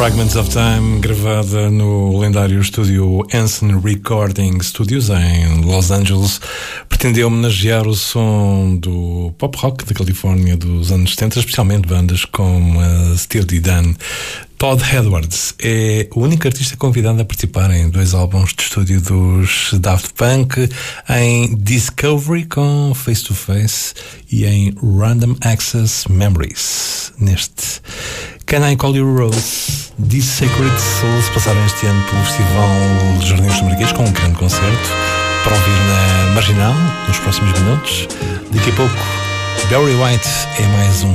Fragments of Time, gravada no lendário estúdio Anson Recording Studios em Los Angeles, pretendeu homenagear o som do pop rock da Califórnia dos anos 70, especialmente bandas como a Steely Dan. Todd Edwards é o único artista convidado a participar em 2 álbuns de estúdio dos Daft Punk, em Discovery com Face to Face e em Random Access Memories. Neste Can I Call You Rose, These Sacred Souls passaram este ano pelo Festival de Jardins dos Marquês com um grande concerto para ouvir na Marginal nos próximos minutos. Daqui a pouco Barry White é mais um